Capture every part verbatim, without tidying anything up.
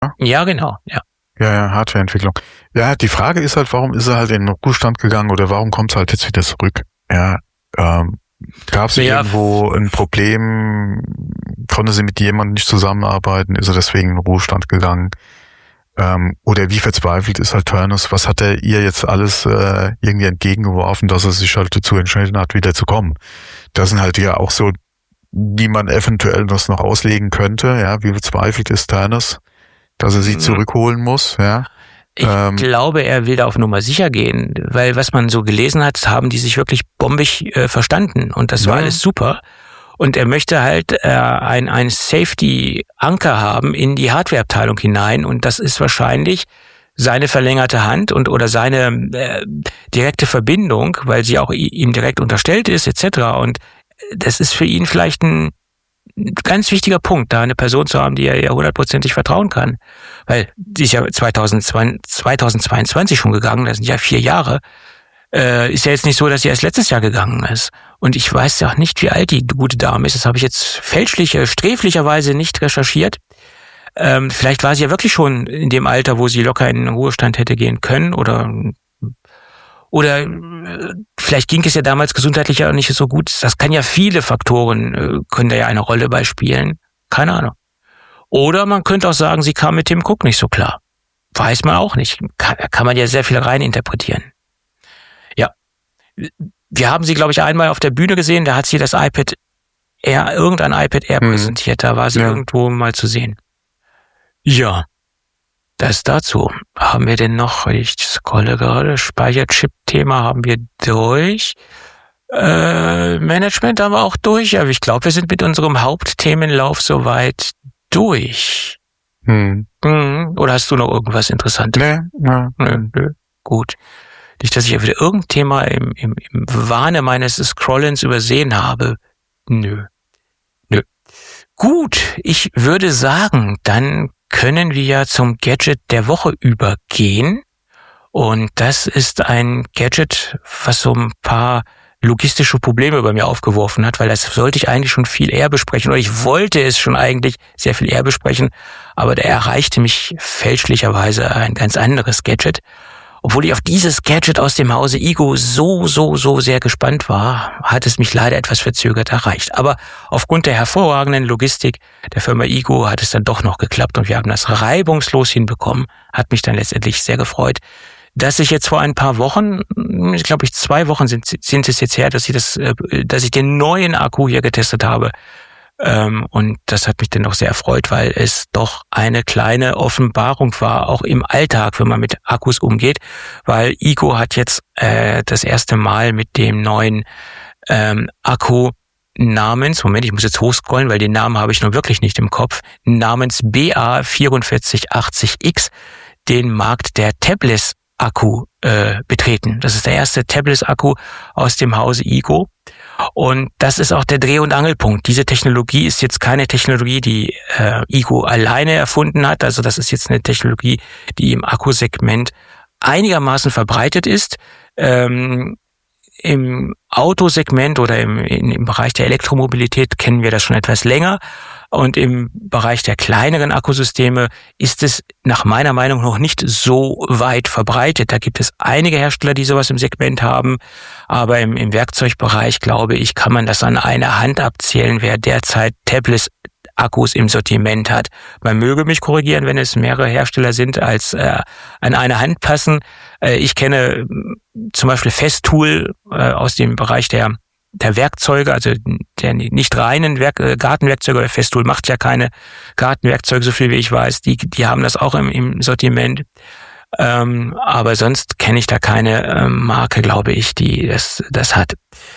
Ja, genau, ja. Ja, ja, Hardwareentwicklung. Ja, die Frage ist halt, warum ist er halt in den Ruhestand gegangen oder warum kommt es halt jetzt wieder zurück? Ja, ähm, gab es Ja, irgendwo ein Problem? Konnte sie mit jemandem nicht zusammenarbeiten? Ist er deswegen in den Ruhestand gegangen? Ähm, oder wie verzweifelt ist halt Turnus? Was hat er ihr jetzt alles äh, irgendwie entgegengeworfen, dass er sich halt dazu entschieden hat, wieder zu kommen? Das sind halt ja auch so, die man eventuell das noch auslegen könnte. Ja, wie verzweifelt ist Turnus, dass er sie zurückholen muss? Ja. Ich ähm, glaube, er will da auf Nummer sicher gehen, weil was man so gelesen hat, haben die sich wirklich bombig äh, verstanden und das ja. war alles super. Und er möchte halt äh, ein, ein Safety-Anker haben in die Hardware-Abteilung hinein und das ist wahrscheinlich seine verlängerte Hand und oder seine äh, direkte Verbindung, weil sie auch ihm direkt unterstellt ist et cetera. Und das ist für ihn vielleicht ein ganz wichtiger Punkt, da eine Person zu haben, die er ja hundertprozentig vertrauen kann. Weil die ist ja zweitausendzweiundzwanzig schon gegangen, das sind ja vier Jahre. Äh, ist ja jetzt nicht so, dass sie erst letztes Jahr gegangen ist. Und ich weiß ja auch nicht, wie alt die gute Dame ist. Das habe ich jetzt fälschlich, äh, sträflicherweise nicht recherchiert. Ähm, vielleicht war sie ja wirklich schon in dem Alter, wo sie locker in den Ruhestand hätte gehen können oder Oder äh, vielleicht ging es ja damals gesundheitlich ja auch nicht so gut. Das kann ja viele Faktoren, äh, können da ja eine Rolle bei spielen. Keine Ahnung. Oder man könnte auch sagen, sie kam mit Tim Cook nicht so klar. Weiß man auch nicht. Kann, kann man ja sehr viel reininterpretieren. Ja. Wir haben sie, glaube ich, einmal auf der Bühne gesehen. Da hat sie das iPad Air, irgendein iPad Air mhm. präsentiert. Da war sie ja. irgendwo mal zu sehen. Ja. Das dazu. Haben wir denn noch, ich scrolle gerade, Speicherchip-Thema haben wir durch. Äh, Management haben wir auch durch, aber ich glaube, wir sind mit unserem Hauptthemenlauf soweit durch. Hm. Hm. Oder hast du noch irgendwas Interessantes? Nee, nee. Nö, nö. Gut. Nicht, dass ich ja wieder irgendein Thema im, im, im Wahne meines Scrollens übersehen habe. Nö. Nö. Gut, ich würde sagen, dann können wir ja zum Gadget der Woche übergehen. Und das ist ein Gadget, was so ein paar logistische Probleme bei mir aufgeworfen hat, weil das sollte ich eigentlich schon viel eher besprechen, oder ich wollte es schon eigentlich sehr viel eher besprechen, aber da erreichte mich fälschlicherweise ein ganz anderes Gadget. Obwohl ich auf dieses Gadget aus dem Hause Igo so, so, so sehr gespannt war, hat es mich leider etwas verzögert erreicht. Aber aufgrund der hervorragenden Logistik der Firma Igo hat es dann doch noch geklappt und wir haben das reibungslos hinbekommen. Hat mich dann letztendlich sehr gefreut, dass ich jetzt vor ein paar Wochen, ich glaube ich zwei Wochen sind, sind es jetzt her, dass ich das, dass ich den neuen Akku hier getestet habe. Und das hat mich dann auch sehr erfreut, weil es doch eine kleine Offenbarung war, auch im Alltag, wenn man mit Akkus umgeht, weil Igo hat jetzt äh, das erste Mal mit dem neuen ähm, Akku namens, Moment, ich muss jetzt hochscrollen, weil den Namen habe ich nun wirklich nicht im Kopf, namens B A vier vier acht null X den Markt der Tabless-Akku äh, betreten. Das ist der erste Tabless-Akku aus dem Hause Igo. Und das ist auch der Dreh- und Angelpunkt. Diese Technologie ist jetzt keine Technologie, die äh, Igo alleine erfunden hat. Also das ist jetzt eine Technologie, die im Akkusegment einigermaßen verbreitet ist. Ähm, Im Autosegment oder im, in, im Bereich der Elektromobilität kennen wir das schon etwas länger. Und im Bereich der kleineren Akkusysteme ist es nach meiner Meinung noch nicht so weit verbreitet. Da gibt es einige Hersteller, die sowas im Segment haben. Aber im, im Werkzeugbereich, glaube ich, kann man das an einer Hand abzählen, wer derzeit Tabless-Akkus im Sortiment hat. Man möge mich korrigieren, wenn es mehrere Hersteller sind, als äh, an eine Hand passen. Äh, ich kenne zum Beispiel Festool äh, aus dem Bereich der der Werkzeuge, also der nicht reinen Werk, äh, Gartenwerkzeuge, oder Festool macht ja keine Gartenwerkzeuge, so viel wie ich weiß, die die haben das auch im, im Sortiment. Ähm, aber sonst kenne ich da keine ähm, Marke, glaube ich, die das das hat.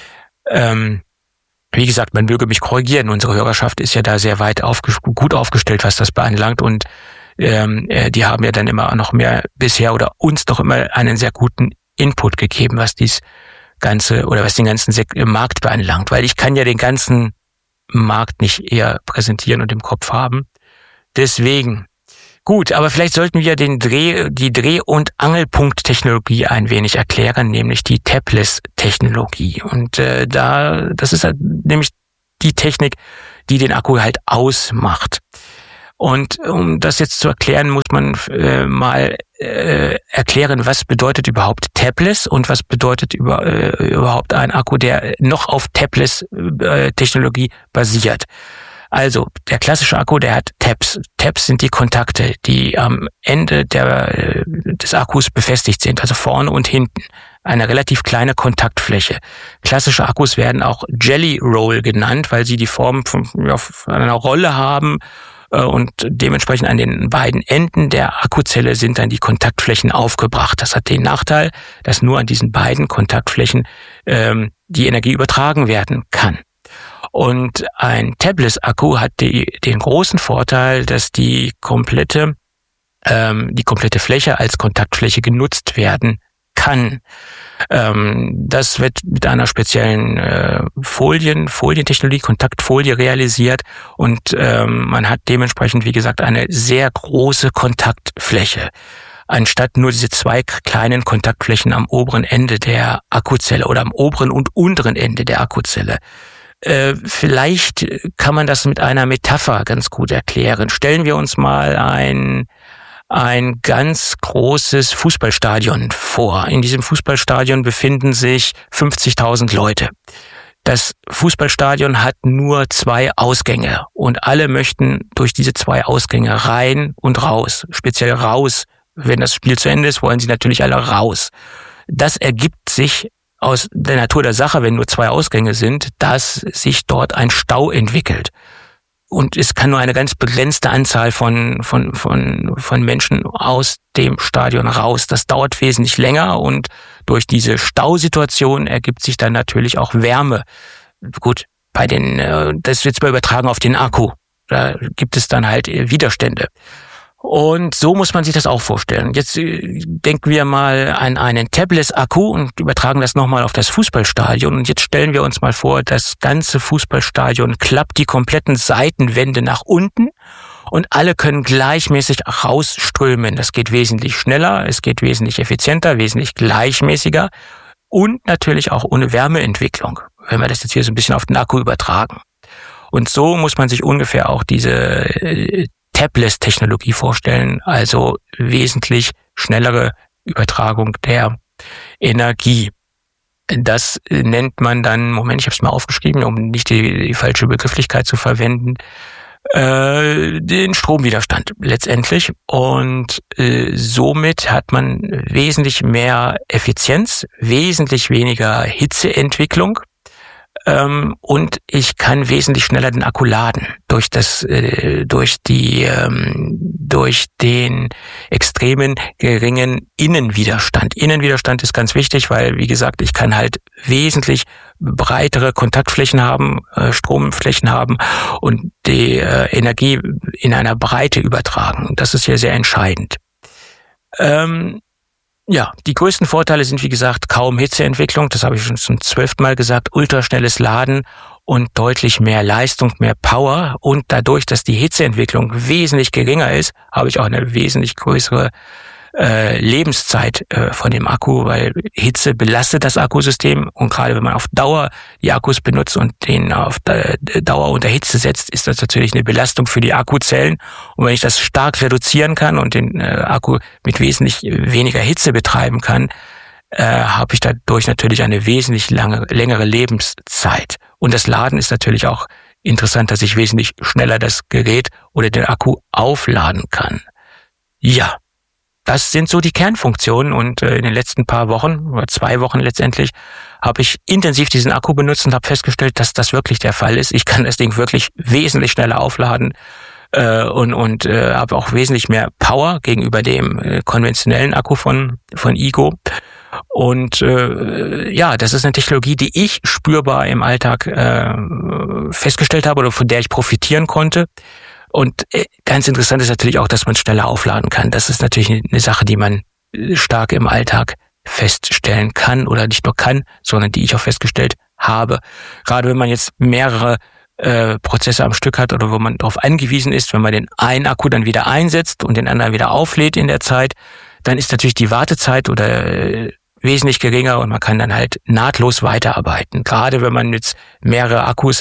Ähm, wie gesagt, man möge mich korrigieren, unsere Hörerschaft ist ja da sehr weit aufges- gut aufgestellt, was das beanlangt, und ähm, äh, die haben ja dann immer noch mehr bisher oder uns doch immer einen sehr guten Input gegeben, was dies Ganze oder was den ganzen Sek- Markt beanlangt, weil ich kann ja den ganzen Markt nicht eher präsentieren und im Kopf haben. Deswegen, gut, aber vielleicht sollten wir den Dreh, die Dreh- und Angelpunkt-Technologie ein wenig erklären, nämlich die Tabless-Technologie. Und äh, da, das ist halt nämlich die Technik, die den Akku halt ausmacht. Und um das jetzt zu erklären, muss man äh, mal äh, erklären, was bedeutet überhaupt Tabless und was bedeutet über, äh, überhaupt ein Akku, der noch auf Tabless-Technologie basiert. Also der klassische Akku, der hat Tabs. Tabs sind die Kontakte, die am Ende der, des Akkus befestigt sind, also vorne und hinten. Eine relativ kleine Kontaktfläche. Klassische Akkus werden auch Jelly Roll genannt, weil sie die Form von, ja, von einer Rolle haben. Und dementsprechend an den beiden Enden der Akkuzelle sind dann die Kontaktflächen aufgebracht. Das hat den Nachteil, dass nur an diesen beiden Kontaktflächen ähm, die Energie übertragen werden kann. Und ein Tabless-Akku hat die, den großen Vorteil, dass die komplette, ähm, die komplette Fläche als Kontaktfläche genutzt werden kann. Ähm, das wird mit einer speziellen äh, Folien, Folientechnologie, Kontaktfolie realisiert und ähm, man hat dementsprechend, wie gesagt, eine sehr große Kontaktfläche. Anstatt nur diese zwei kleinen Kontaktflächen am oberen Ende der Akkuzelle oder am oberen und unteren Ende der Akkuzelle. Äh, vielleicht kann man das mit einer Metapher ganz gut erklären. Stellen wir uns mal ein ein ganz großes Fußballstadion vor. In diesem Fußballstadion befinden sich fünfzigtausend Leute. Das Fußballstadion hat nur zwei Ausgänge und alle möchten durch diese zwei Ausgänge rein und raus. Speziell raus. Wenn das Spiel zu Ende ist, wollen sie natürlich alle raus. Das ergibt sich aus der Natur der Sache, wenn nur zwei Ausgänge sind, dass sich dort ein Stau entwickelt. Und es kann nur eine ganz begrenzte Anzahl von, von, von, von Menschen aus dem Stadion raus. Das dauert wesentlich länger und durch diese Stausituation ergibt sich dann natürlich auch Wärme. Gut, bei den, das wird mal übertragen auf den Akku. Da gibt es dann halt Widerstände. Und so muss man sich das auch vorstellen. Jetzt denken wir mal an einen Tabless-Akku und übertragen das nochmal auf das Fußballstadion. Und jetzt stellen wir uns mal vor, das ganze Fußballstadion klappt die kompletten Seitenwände nach unten und alle können gleichmäßig rausströmen. Das geht wesentlich schneller, es geht wesentlich effizienter, wesentlich gleichmäßiger und natürlich auch ohne Wärmeentwicklung, wenn wir das jetzt hier so ein bisschen auf den Akku übertragen. Und so muss man sich ungefähr auch diese Tabless-Technologie vorstellen, also wesentlich schnellere Übertragung der Energie. Das nennt man dann, Moment, ich habe es mal aufgeschrieben, um nicht die, die falsche Begrifflichkeit zu verwenden, äh, den Stromwiderstand letztendlich. Und äh, somit hat man wesentlich mehr Effizienz, wesentlich weniger Hitzeentwicklung. Ähm, und ich kann wesentlich schneller den Akku laden durch das, äh, durch die, ähm, durch den extremen geringen Innenwiderstand. Innenwiderstand ist ganz wichtig, weil, wie gesagt, ich kann halt wesentlich breitere Kontaktflächen haben, äh, Stromflächen haben und die äh, Energie in einer Breite übertragen. Das ist hier sehr entscheidend. Ähm, Ja, die größten Vorteile sind, wie gesagt, kaum Hitzeentwicklung, das habe ich schon zum zwölften Mal gesagt, ultraschnelles Laden und deutlich mehr Leistung, mehr Power. Und dadurch, dass die Hitzeentwicklung wesentlich geringer ist, habe ich auch eine wesentlich größere äh, Lebenszeit äh, von dem Akku, weil Hitze belastet das Akkusystem und gerade wenn man auf Dauer die Akkus benutzt und den auf Dauer unter Hitze setzt, ist das natürlich eine Belastung für die Akkuzellen. Und wenn ich das stark reduzieren kann und den äh, Akku mit wesentlich weniger Hitze betreiben kann, äh, habe ich dadurch natürlich eine wesentlich lange, längere Lebenszeit. Und das Laden ist natürlich auch interessant, dass ich wesentlich schneller das Gerät oder den Akku aufladen kann. Ja. Das sind so die Kernfunktionen und äh, in den letzten paar Wochen oder zwei Wochen letztendlich habe ich intensiv diesen Akku benutzt und habe festgestellt, dass das wirklich der Fall ist. Ich kann das Ding wirklich wesentlich schneller aufladen äh, und und äh, habe auch wesentlich mehr Power gegenüber dem äh, konventionellen Akku von von Igo. Und äh, ja, das ist eine Technologie, die ich spürbar im Alltag äh, festgestellt habe oder von der ich profitieren konnte. Und ganz interessant ist natürlich auch, dass man schneller aufladen kann. Das ist natürlich eine Sache, die man stark im Alltag feststellen kann oder nicht nur kann, sondern die ich auch festgestellt habe. Gerade wenn man jetzt mehrere äh, Prozesse am Stück hat oder wo man darauf angewiesen ist, wenn man den einen Akku dann wieder einsetzt und den anderen wieder auflädt in der Zeit, dann ist natürlich die Wartezeit oder äh, wesentlich geringer und man kann dann halt nahtlos weiterarbeiten. Gerade wenn man jetzt mehrere Akkus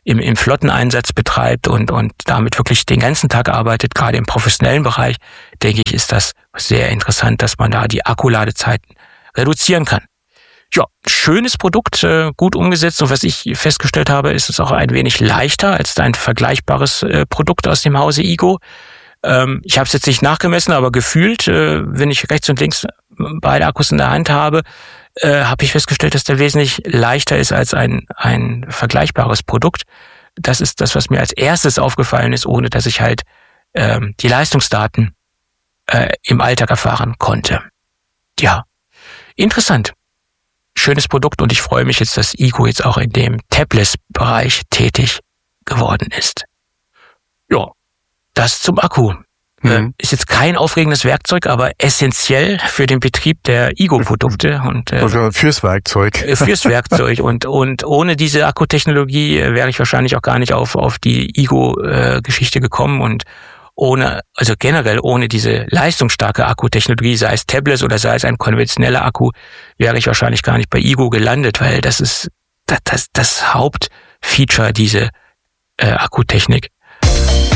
im, im Flotteneinsatz betreibt und, und damit wirklich den ganzen Tag arbeitet, gerade im professionellen Bereich, denke ich, ist das sehr interessant, dass man da die Akkuladezeiten reduzieren kann. Ja, schönes Produkt, äh, gut umgesetzt, und was ich festgestellt habe, ist es auch ein wenig leichter als ein vergleichbares äh, Produkt aus dem Hause Igo. Ähm, ich habe es jetzt nicht nachgemessen, aber gefühlt, äh, wenn ich rechts und links beide Akkus in der Hand habe, äh, habe ich festgestellt, dass der wesentlich leichter ist als ein, ein vergleichbares Produkt. Das ist das, was mir als erstes aufgefallen ist, ohne dass ich halt ähm, die Leistungsdaten äh, im Alltag erfahren konnte. Ja, interessant. Schönes Produkt, und ich freue mich jetzt, dass Igo jetzt auch in dem Tabless-Bereich tätig geworden ist. Ja, das zum Akku. Mhm. Ist jetzt kein aufregendes Werkzeug, aber essentiell für den Betrieb der Igo-Produkte und äh, also fürs Werkzeug. Fürs Werkzeug und und ohne diese Akkutechnologie wäre ich wahrscheinlich auch gar nicht auf auf die Igo-Geschichte gekommen, und ohne, also generell ohne diese leistungsstarke Akkutechnologie, sei es Tablets oder sei es ein konventioneller Akku, wäre ich wahrscheinlich gar nicht bei Igo gelandet, weil das ist das das, das Hauptfeature, diese äh, Akkutechnik.